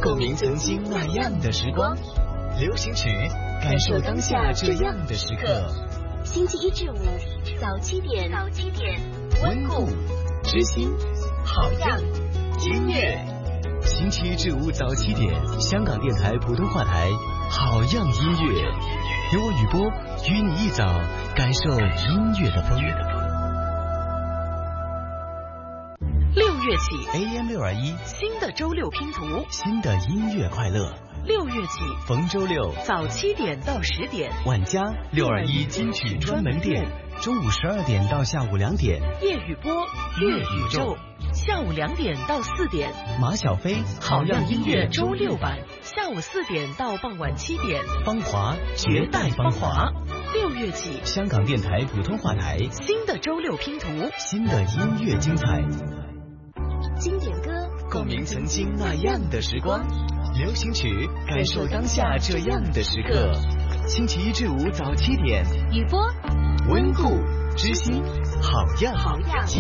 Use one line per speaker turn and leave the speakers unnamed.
共鸣曾经那样的时光。流行曲，感受当下这样的时刻。
星期一至五早7点，
温故知新，好样音乐。星期一至五早7点，香港电台普通话台，好样音乐，由我雨波与你一早感受音乐的风。
6月起
AM 621
新的周六拼图，
新的音乐快乐。
6月起
逢周六
早7点到10点，
晚家621金曲专门店，中午12点到下午2点，
夜雨波乐宇宙，下午2点到4点，
马小飞
好样音乐周6版，下午4点到傍晚7点，
芳华绝代芳华。
6月起
香港电台普通话台，
新的周六拼图，
新的音乐精彩，
经典歌，
共鸣曾经那样的时光。流行曲，感受当下这样的时刻。星期一至五早7点，
雨波
温故知新，好样